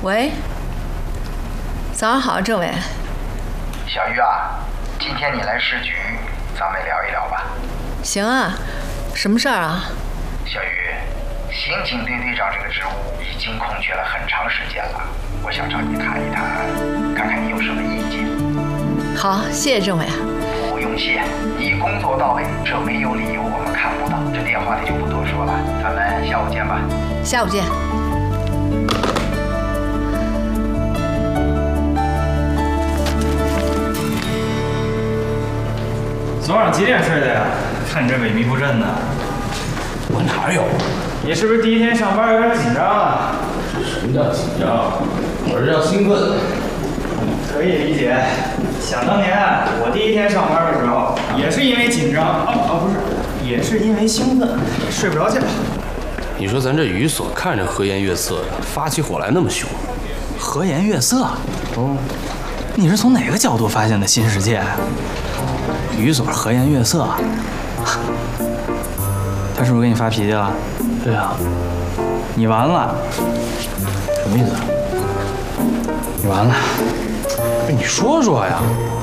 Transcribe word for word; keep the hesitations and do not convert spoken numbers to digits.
喂，早上好，政委。 小鱼啊，今天你来市局，咱们聊一聊吧。 行啊，什么事儿啊？ 小鱼，刑警队队长这个职务已经空缺了很长时间了，我想找你谈一谈，看看你有什么意见。 好，谢谢政委。 不用谢，你工作到位，这没有理由我们看不到。这电话里就不多说了，咱们下午见吧。 下午见。 昨晚几点睡的呀？看你这萎靡不振的。 我哪有？ 你是不是第一天上班有点紧张啊？ 什么叫紧张？我这叫兴奋。 可以理解。想当年我第一天上班的时候，也是因为紧张，哦哦不是，也是因为兴奋，睡不着觉。 你说咱这语所看着和颜悦色的，发起火来那么凶。 和颜悦色？哦，你是从哪个角度发现的新世界啊？语所和颜悦色，他是不是给你发脾气了？ 对啊， 你完了。 什么意思？ 你完了。 你说说呀。